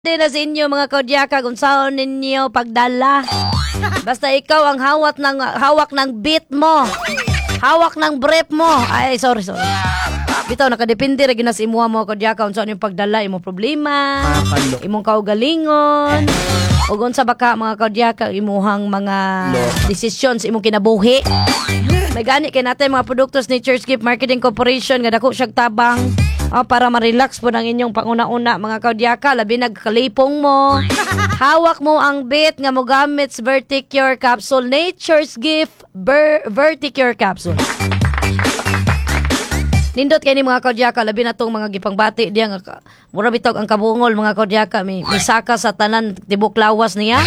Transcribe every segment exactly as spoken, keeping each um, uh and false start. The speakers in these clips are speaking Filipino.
Di na sa inyo mga kaudyaka kung saan ninyo pagdala. Basta ikaw ang hawak ng hawak ng beat mo. Hawak ng brief mo. Ay, sorry, sorry. Bitaw, nakadepende rin na sa imuha mo kaudyaka kung saan yung pagdala. Imong problema, imong kaugalingon, o kung sa baka mga kaudyaka, imuhang mga desisyon sa imong kinabuhi. May gani kay natin mga produktos ni Church Gift Marketing Corporation nga dako siyang tabang. Oh, para ma-relax po ng inyong panguna-una mga kaudyaka, labi nagkalipong mo. Hawak mo ang bit nga mo gamit sa Verticure Capsule. Nature's Gift Ber- Verticure Capsule. Nindot kayo ni mga kaudyaka, labi na itong mga gipangbati diya nga. Mura bitog ang kabungol mga kaudyaka. May, may saka sa tanan, tibok lawas niya.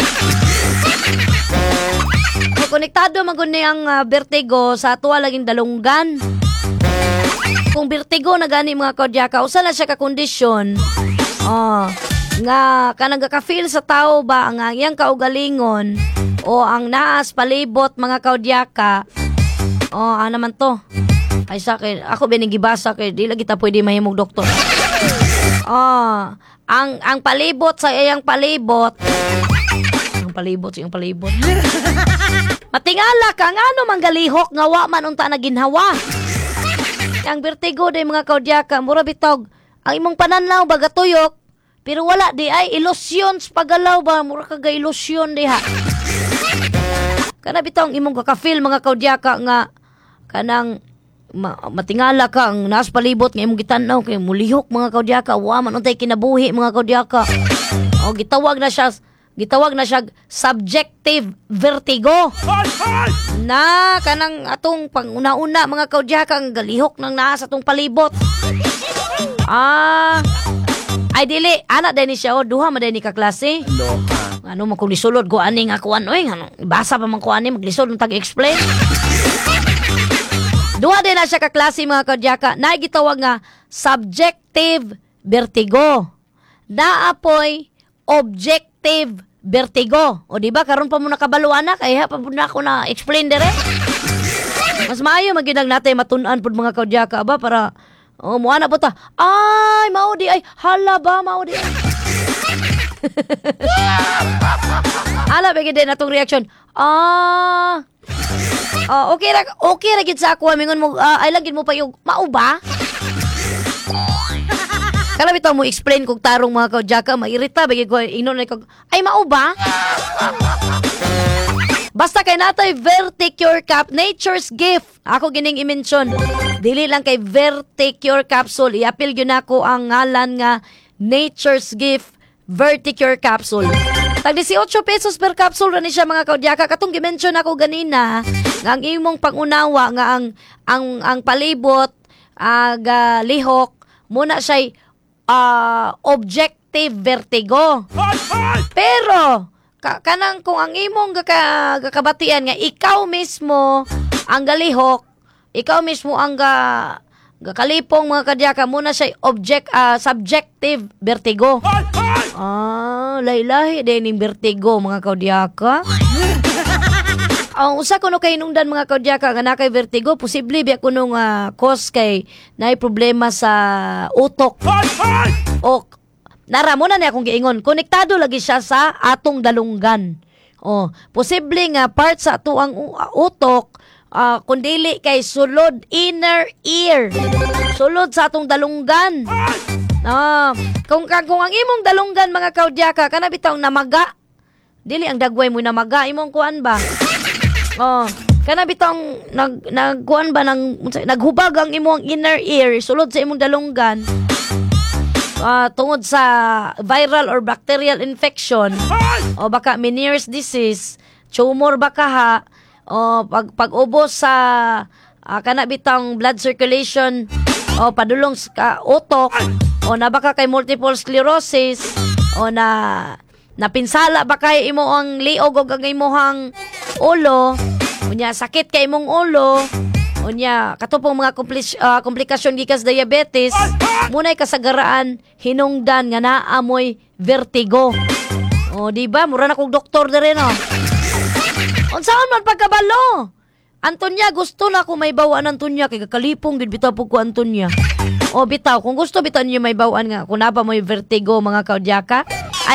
So, konektado magun niyang uh, vertigo sa tuwa laging dalunggan. Kung vertigo na gani mga kaudyaka, usa na siya ka-kondisyon. Oh, nga kanang ka-feel sa tao ba ang iyang kaugalingon o ang naas palibot mga kaudyaka. Oh, ano naman to? Ay sa akin, ako binigibasa kay di lagi ta pwede mahimog doktor. Oh, ang ang palibot sa iyang palibot. Ang palibot sa iyang palibot. Matingala ka nga ano manggalihok nga wa man unta na ginhawa. Ang vertigo day mga kaudyaka, mura bitog. Ang imong pananaw baga tuyok, pero wala di ay ilusyon sa pagalaw ba, mura ka ga ilusyon di ha. Kana bitong imong ka-feel mga kaudyaka nga kanang ma- matingala ka ang nas palibot nga imong gitanaw kay mulihok mga kaudyaka, wa man untay kinabuhi mga kaudyaka. O gitawag na siya Gitawag na siya subjective vertigo. Na kanang atong panguna-una mga kaudyaka ang galihok nang naa sa atong palibot. Ah, ay dili ana din ni siya o duha man din ni ka klase. Ano mo kung lisulod ko aning ako ano eh ano basa pa man ko ani maglisod ng tag-explain. Duha din na siya ka klase mga kaudyaka. Na gitawag nga subjective vertigo. Naapoy objective vertigo. O di ba karon pa mo nakabaluan na kaya pa na ako na explain dire. Mas maayo magyud natin matun-an pud mga kaudyaka ba para oh mo ana buta. Ay mao di ay hala ba mao di. Ala bigay din atong reaction. Ah Oh, okay ra okay ra gid sa ako mingon mo uh, ay lagid mo pa yung mao ba? Kala bitaw mo explain kog tarong mga kaudyaka, mairita bagi ko ingnon ay kog ay mao ba? Basta kay natay Verticure Cap, Nature's Gift. Ako gining i-mention. Dili lang kay Verticure Capsule, i-appeal gyud nako ang ngalan nga Nature's Gift Verticure Capsule. Tag eighteen pesos per capsule ra ni siya mga kaudyaka. Katong gi-mention ako ganina, nga ang imong pangunawa nga ang ang ang palibot aga lihok muna siya Uh, objective vertigo. Pero ka, kanang kung ang imong gaka, gakabatian nga ikaw mismo ang galihok, ikaw mismo ang ga, gakalipong mga kadyaka muna siya object uh, subjective vertigo. Ah, lahi-lahi din yung vertigo mga kaudyaka. Ang usa kuno kay nungdan mga kaudyaka nga nakay vertigo, posible biya kuno nga cause kay naay problema sa utok. O nara mo na ni akong giingon, konektado lagi siya sa atong dalunggan. Oh, posible nga part sa ato ang utok uh, kundili kay sulod inner ear. Sulod sa atong dalunggan. Ah, kung kung ang imong dalunggan mga kaudyaka kana bitaw namaga. Dili ang dagway mo namaga imong kuan ba? Oh, kana bitong nag nagkuan ba nang naghubag ang imong inner ear sulod sa imong dalunggan. Uh, tungod sa viral or bacterial infection o baka Meniere's disease, tumor baka ha o pag pag-ubos sa uh, kana bitong blood circulation o padulong sa utok o na baka kay multiple sclerosis o na napinsala ba kay imo ang liog o ang imong ulo, unya sakit kay imong ulo, unya katupong mga komplis, uh, komplikasyon gikas diabetes, munay kasagaraan hinungdan nga naamoy vertigo. O di ba mura na kog doktor dire no. Unsaon man pagkabalo? Antonia gusto na ako may bawaan Antonia kay kakalipong gid bitaw pug ko Antonia. O bitaw kung gusto bitaw niyo may bawaan nga kun na ba may vertigo mga kaudyaka.